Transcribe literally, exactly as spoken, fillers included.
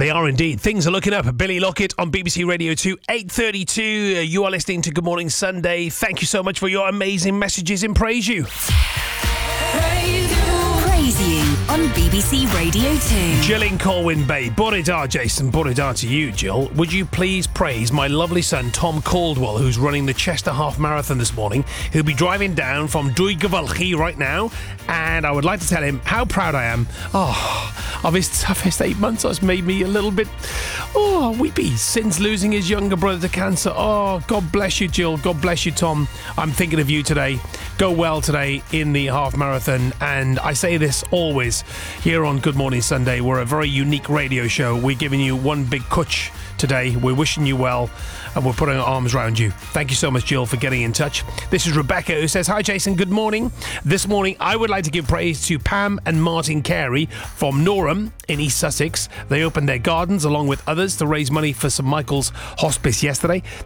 They are indeed. Things are looking up. Billy Lockett on B B C Radio two, eight thirty-two. Uh, you are listening to Good Morning Sunday. Thank you so much for your amazing messages in Praise You. Praise You on B B C Radio two. Jill in Corwin Bay. Boredar, Jason. Boredar to you, Jill. Would you please praise my lovely son, Tom Caldwell, who's running the Chester Half Marathon this morning? He'll be driving down from Dwygyfylchi right now, and I would like to tell him how proud I am. Oh, of his toughest eight months has made me a little bit, oh, weepy since losing his younger brother to cancer. Oh, God bless you, Jill. God bless you, Tom. I'm thinking of you today. Go well today in the half marathon. And I say this always here on Good Morning Sunday. We're a very unique radio show. We're giving you one big kutch today. We're wishing you well, and we're putting our arms around you. Thank you so much, Jill, for getting in touch. This is Rebecca, who says, hi, Jason, good morning. This morning, I would like to give praise to Pam and Martin Carey from Norham in East Sussex. They opened their gardens along with others to raise money for St Michael's Hospice yesterday.